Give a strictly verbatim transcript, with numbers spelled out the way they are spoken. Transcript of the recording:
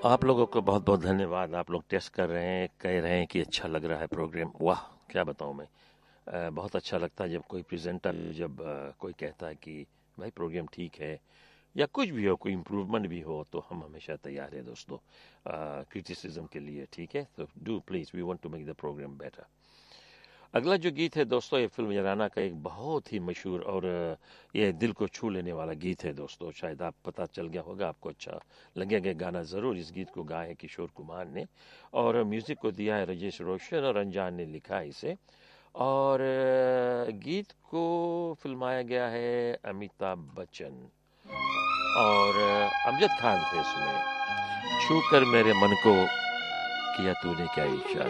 आप लोगों को बहुत बहुत धन्यवाद। आप लोग टेस्ट कर रहे हैं, कह रहे हैं कि अच्छा लग रहा है प्रोग्राम। वाह, क्या बताऊं मैं। अ, बहुत अच्छा लगता है जब कोई प्रेजेंटर, जब अ, कोई कहता है कि भाई प्रोग्राम ठीक है, या कुछ भी हो, कोई इम्प्रूवमेंट भी हो, तो हम हमेशा तैयार है दोस्तों क्रिटिसिज्म के लिए। ठीक है, तो do please, we want to make the programme better. अगला जो गीत है दोस्तों, ये फिल्म यराना का एक बहुत ही मशहूर और अ, ये दिल को छू लेने वाला गीत है दोस्तों। शायद आप पता चल गया होगा, आपको अच्छा लगेगा गाना ज़रूर। इस गीत को गाया है किशोर कुमार ने, और म्यूज़िक को दिया है राजेश रोशन, और अनजान ने लिखा है इसे। और अ, गीत को फिल्माया गया है अमिताभ बच्चन, और अ, अमजद खान थे इसमें। छू कर मेरे मन को किया तूने क्या इशारा।